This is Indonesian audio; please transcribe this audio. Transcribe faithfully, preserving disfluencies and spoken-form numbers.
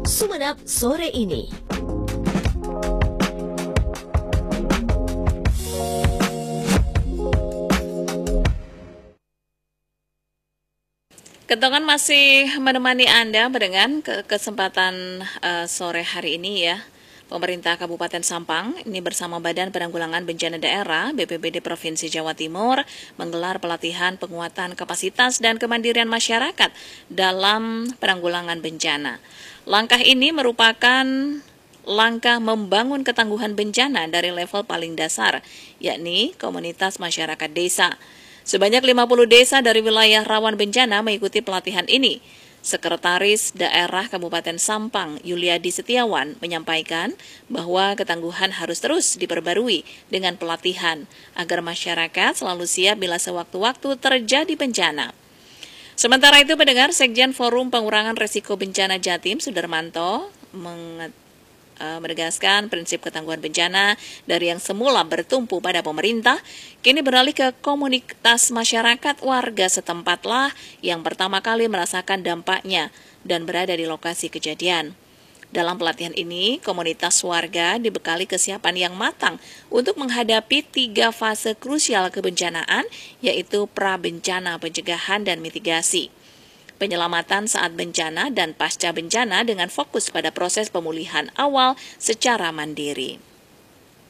Sumenep sore ini. Kentongan masih menemani Anda dengan ke kesempatan uh, sore hari ini ya. Pemerintah Kabupaten Sampang ini bersama Badan Penanggulangan Bencana Daerah B P B D Provinsi Jawa Timur menggelar pelatihan penguatan kapasitas dan kemandirian masyarakat dalam penanggulangan bencana. Langkah ini merupakan langkah membangun ketangguhan bencana dari level paling dasar, yakni komunitas masyarakat desa. Sebanyak lima puluh desa dari wilayah rawan bencana mengikuti pelatihan ini. Sekretaris Daerah Kabupaten Sampang, Yuliadi Setiawan, menyampaikan bahwa ketangguhan harus terus diperbarui dengan pelatihan agar masyarakat selalu siap bila sewaktu-waktu terjadi bencana. Sementara itu, pendengar Sekjen Forum Pengurangan Risiko Bencana Jatim, Sudarmanto, mengatakan menegaskan prinsip ketangguhan bencana dari yang semula bertumpu pada pemerintah, kini beralih ke komunitas masyarakat warga setempatlah yang pertama kali merasakan dampaknya dan berada di lokasi kejadian. Dalam pelatihan ini, komunitas warga dibekali kesiapan yang matang untuk menghadapi tiga fase krusial kebencanaan, yaitu pra-bencana, pencegahan, dan mitigasi. Penyelamatan saat bencana dan pasca bencana dengan fokus pada proses pemulihan awal secara mandiri.